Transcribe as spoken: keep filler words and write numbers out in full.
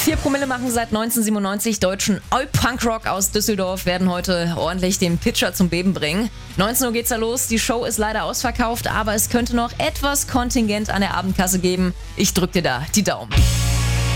Vier Promille machen seit neunzehnhundertsiebenundneunzig deutschen Oi-Punkrock aus Düsseldorf werden heute ordentlich den Pitcher zum Beben bringen. neunzehn Uhr geht's da los, die Show ist leider ausverkauft, aber es könnte noch etwas Kontingent an der Abendkasse geben. Ich drück dir da die Daumen.